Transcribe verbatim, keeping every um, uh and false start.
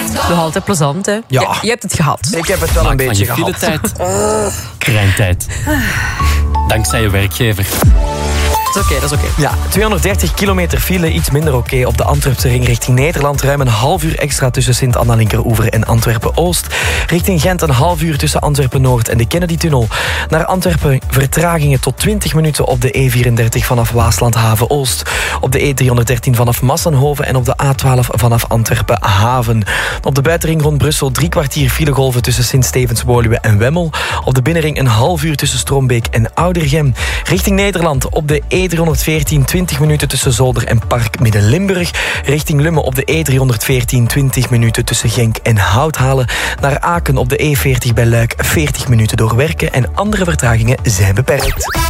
Nog altijd plezant, hè? Ja. Je, je hebt het gehad. Ik heb het wel Maak een van beetje je gehad. filetijd krijntijd. Dankzij je werkgever. Dat is oké, dat is oké. Ja, tweehonderddertig kilometer file, iets minder oké op de Antwerpse ring richting Nederland. Ruim een half uur extra tussen Sint-Anna-Linkeroever en Antwerpen-Oost. Richting Gent een half uur tussen Antwerpen-Noord en de Kennedy-tunnel. Naar Antwerpen vertragingen tot twintig minuten op de E vierendertig vanaf Waasland-Haven-Oost. Op de E driehonderddertien vanaf Massenhoven en op de A twaalf vanaf Antwerpen-Haven. Op de buitenring rond Brussel drie kwartier filegolven tussen Sint-Stevens-Woluwe en Wemmel. Op de binnenring een half uur tussen Stroombeek en Oudergem. Richting Nederland op de E driehonderdveertien twintig minuten tussen Zolder en Park Midden-Limburg. Richting Lummen op de E driehonderdveertien twintig minuten tussen Genk en Houthalen. Naar Aken op de E veertig bij Luik veertig minuten door werken en andere vertragingen zijn beperkt.